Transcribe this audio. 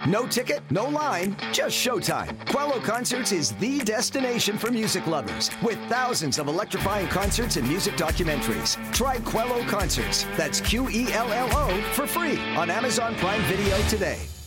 No ticket, no line, just showtime. Quello Concerts is the destination for music lovers with thousands of electrifying concerts and music documentaries. Try Quello Concerts, that's Quello, for free on Amazon Prime Video today.